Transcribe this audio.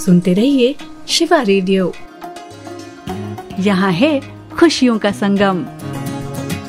सुनते रहिए शिवा रेडियो। यहाँ है खुशियों का संगम।